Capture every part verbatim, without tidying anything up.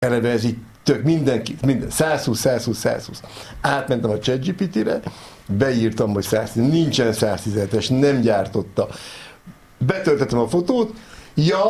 eleve ez így tök mindenki, minden, száz húsz, száz húsz, száz húsz. Átmentem a ChatGPT-re, beírtam, hogy száz tíz, nincsen száz tizenhetes, nem gyártotta. Betöltettem a fotót, ja,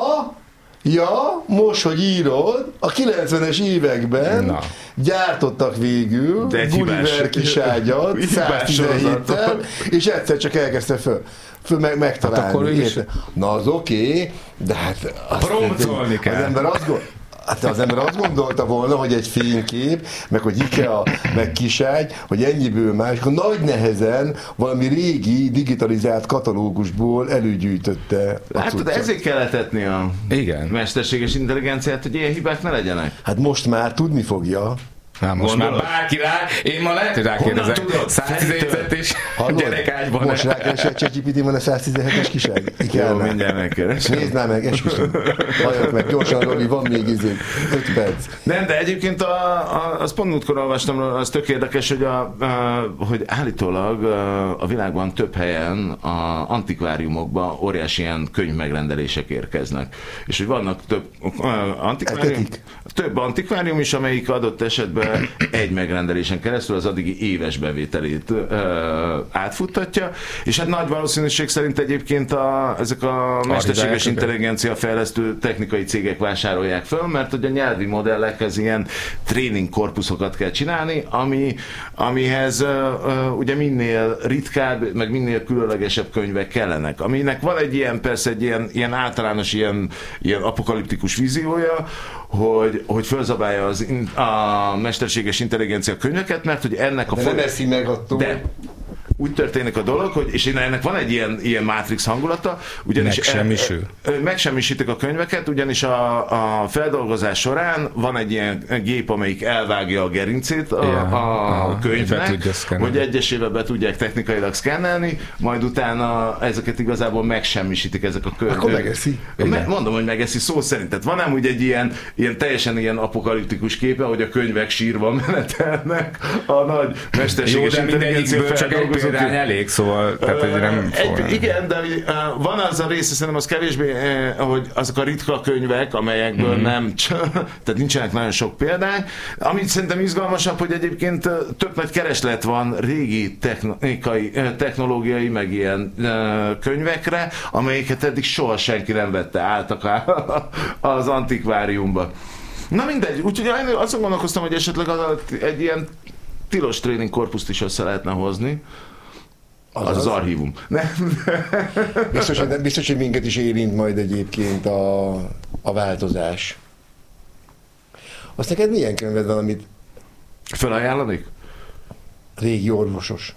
ja, most, hogy írod, a kilencvenes években Na. gyártottak végül Gulliver kiságyat száz tizenhéttel, és egyszer csak elkezdte föl. föl meg, megtalálni. Hát akkor is... Na az oké, okay, de hát azt promptolni kell. Az ember azt gond... Hát az ember azt gondolta volna, hogy egy fénykép, meg hogy IKEA, meg kiságy, hogy ennyiből más, akkor nagy nehezen valami régi digitalizált katalógusból előgyűjtötte a Hát tudod, ezért kell etetni a Igen. mesterséges intelligenciát, hogy ilyen hibák ne legyenek. Hát most már tudni fogja. Na, most Gondolod? Már bárki rá, én ma lehet, hogy rákérdezek, száz tizenhét és gyerekágyban. Most rákeresek, ChatGPT van a száz tizenhetes kiságy? Jó, mindjárt megkeresem. Nézd már meg, esküszöm. Halljak meg, gyorsan, Roli, van még izé, öt perc. Nem, de egyébként a, a, azt pont múltkor olvastam, az tök érdekes, hogy, a, a, hogy állítólag a világban több helyen a antikváriumokban óriási ilyen könyvmegrendelések érkeznek. És hogy vannak több antikvárium, több antikvárium is, amelyik adott esetben egy megrendelésen keresztül az addigi éves bevételét ö, átfuttatja, és hát nagy valószínűség szerint egyébként a, ezek a mesterséges intelligencia fejlesztő technikai cégek vásárolják föl, mert hogy a nyelvi modellekhez ilyen tréning korpuszokat kell csinálni, ami, amihez ö, ö, ugye minél ritkább, meg minél különlegesebb könyvek kellenek. Aminek van egy ilyen, persze egy ilyen, ilyen általános, ilyen, ilyen apokaliptikus víziója, hogy, hogy fölzabálja az, a mesterséges intelligencia könyveket, mert hogy ennek a... De nem eszi meg attól. De úgy történik a dolog, hogy, és ennek van egy ilyen, ilyen Matrix hangulata, ugyanis megsemmisül. E, megsemmisítik a könyveket, ugyanis a, a feldolgozás során van egy ilyen gép, amelyik elvágja a gerincét a, yeah. a, a könyvnek, hogy egyesével be tudják technikailag szkennelni, majd utána ezeket igazából megsemmisítik ezek a könyvek. Akkor megeszi. Me, mondom, hogy megeszi szó szerint. Tehát van ám úgy egy ilyen, ilyen teljesen ilyen apokaliptikus képe, hogy a könyvek sírva menetelnek a nagy mesterséges intelligencia feldolgozó. Irány elég, szóval tehát, hogy nem Egy, igen, de uh, van az a része, szerintem az kevésbé, uh, hogy azok a ritka könyvek, amelyekből mm-hmm. nem, tehát nincsenek nagyon sok példány. Amit szerintem izgalmasabb, hogy egyébként uh, tök nagy kereslet van régi technikai, uh, technológiai, meg ilyen uh, könyvekre, amelyeket eddig soha senki nem vette, álltak az antikváriumba. Na mindegy, úgyhogy én azon gondolkoztam, hogy esetleg az, egy ilyen tilos tréning korpuszt is össze lehetne hozni. Az az, az archívum. biztos, hogy, biztos, hogy minket is érint majd egyébként a, a változás. Azt neked milyen könyved van, amit... Felajánlanék? Régi orvosos.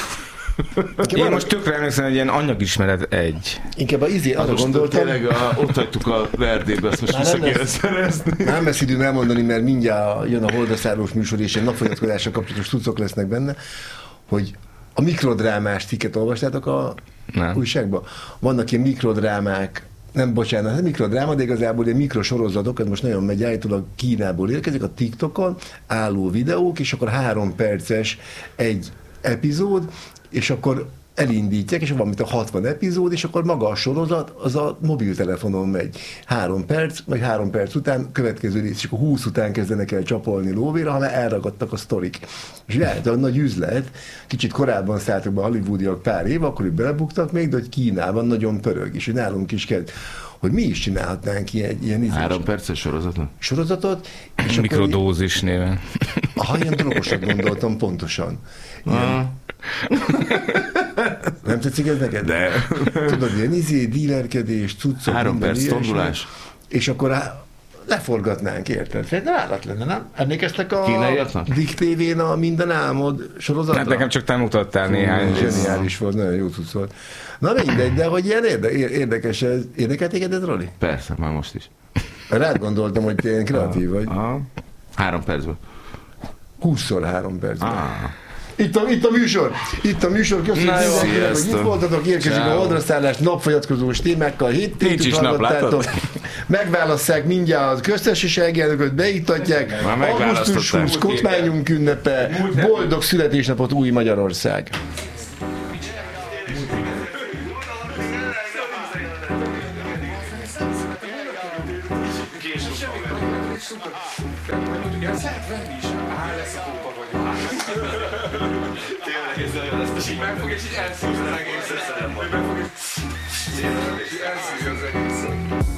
Én most tökre emlékszem, hogy ilyen anyagismeret egy. Inkább a izé, arra gondoltam. Tényleg a, ott hagytuk a Erdélybe, ezt most vissza kéne szerezni. Nem lesz időm elmondani, mert mindjárt jön a holdaszállós műsor, és egy napfogyatkozással kapcsolatos tucok lesznek benne, hogy a mikrodrámás cikket olvastátok a nem. újságban? Vannak ilyen mikrodrámák, nem, bocsánat, ez mikrodráma, de igazából ilyen mikrosorozatok, ez most nagyon megy, állítólag Kínából érkezik, a TikTokon álló videók, és akkor három perces egy epizód, és akkor elindítják, és van mint a hatvan epizód, és akkor maga a sorozat, az a mobiltelefonon megy. Három perc, vagy három perc után következő rész, és akkor húsz után kezdenek el csapolni lóvéra, ha már elragadtak a sztorik. És lehet, a nagy üzlet, kicsit korábban szálltak be a hollywoodiak pár év, akkor ők belebuktak még, de hogy Kínában nagyon pörög, és hogy nálunk is kezd, hogy mi is csinálhatnánk ilyen, ilyen izés. Három perces sorozatot? Sorozatot. És mikrodózis néven. Aha, ilyen drogosat gondoltam pontosan. Ilyen. Nem tetszik ez neked? De. Tudod, ilyen izé, dílerkedés, cuccok, három perc tondulás. És akkor leforgatnánk, érted? Nem állat lenne, nem? Emlékeztek a Dick té vén a Minden álmod sorozatra? Hát nekem csak te mutattál néhány. Zseniális volt, nagyon jó cucc volt. Na mindegy, de hogy ilyen érde, érdekes ez. Érdekelt téged ez, Roli? Persze, már most is. Rád gondoltam, hogy te ilyen kreatív vagy. Aha. Három percben. Húszszor három percben. Ah. Itt a, itt a műsor, itt a műsor, köszönjük mindenkinek, hogy itt voltatok, érkezik a holdraszállás napfogyatkozós témákkal, hét tétük hallgattátok, megválasszák mindjárt a köztársasági elnököt, beittatják, augusztus húsz Kotmányunk ünnepe, boldog születésnapot új Magyarország! Ja, szeret venni is. Á, lesz a kópa vagyok. Tényleg, ez ezt is így megfog, és így elszívja az egészet. Megfog, és elszívja az egészet.